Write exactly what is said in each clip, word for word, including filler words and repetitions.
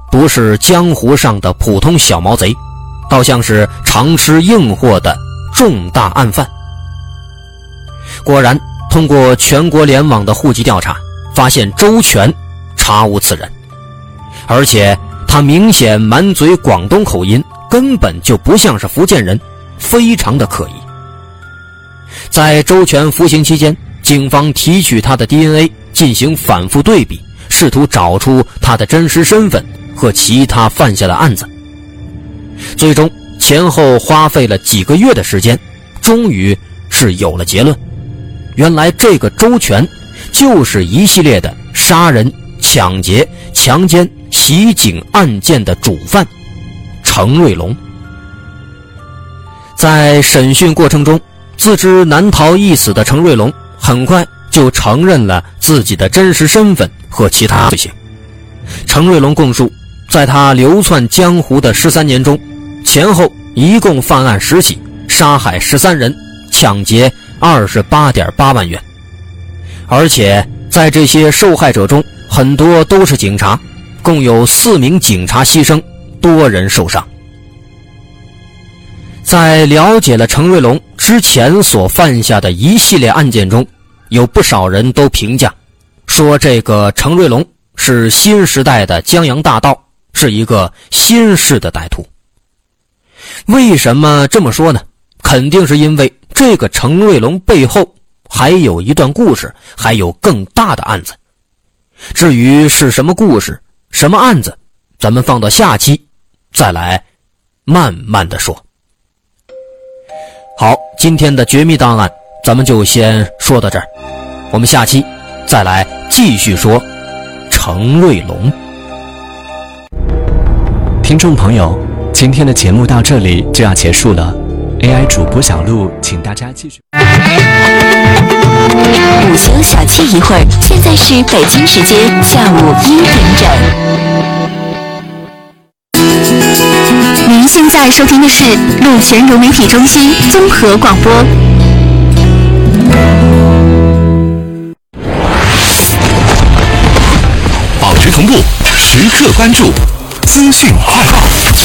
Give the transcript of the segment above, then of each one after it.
不是江湖上的普通小毛贼，倒像是常吃硬货的重大案犯。果然，通过全国联网的户籍调查，发现周全查无此人，而且他明显满嘴广东口音，根本就不像是福建人，非常的可疑。在周全服刑期间，警方提取他的 D N A 进行反复对比，试图找出他的真实身份和其他犯下的案子。最终前后花费了几个月的时间，终于是有了结论。原来这个周全就是一系列的杀人、抢劫、强奸、袭警案件的主犯程瑞龙。在审讯过程中，自知难逃一死的程瑞龙很快就承认了自己的真实身份和其他罪行。程瑞龙供述，在他流窜江湖的十三年中，前后一共犯案十起，杀害十三人，抢劫 二十八点八万元。而且在这些受害者中，很多都是警察，共有四名警察牺牲，多人受伤。在了解了程瑞龙之前所犯下的一系列案件中，有不少人都评价说，这个程瑞龙是新时代的江洋大盗，是一个新式的歹徒。为什么这么说呢？肯定是因为这个程瑞龙背后还有一段故事，还有更大的案子。至于是什么故事、什么案子，咱们放到下期再来慢慢的说。好，今天的绝密档案咱们就先说到这儿，我们下期再来继续说程瑞龙。 听众朋友，今天的节目到这里就要结束了。A I 主播小璐，请大家继续。 午休小憩一会儿，现在是北京时间下午一点整。您现在收听的是鹿泉融媒体中心综合广播。 保持同步，时刻关注资讯快报。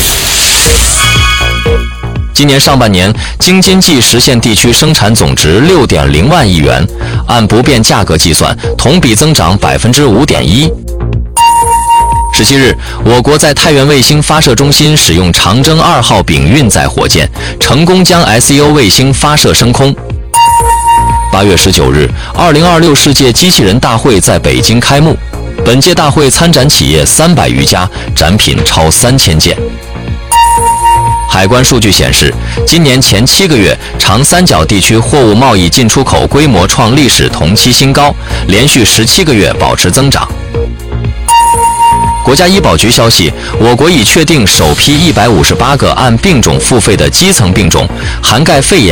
今年上半年，京津冀实现地区生产总值 六点零万亿元，按不变价格计算，同比增长 百分之五点一。十七日，我国在太原卫星发射中心使用长征二号丙运载火箭，成功将 S E O 卫星发射升空。八月十九日，二零二六世界机器人大会在北京开幕。本届大会参展企业三百余家，展品超三千件。海关数据显示，今年前七个月，长三角地区货物贸易进出口规模创历史同期新高，连续十七个月保持增长。国家医保局消息，我国已确定首批一百五十八个按病种付费的基层病种，涵盖肺炎、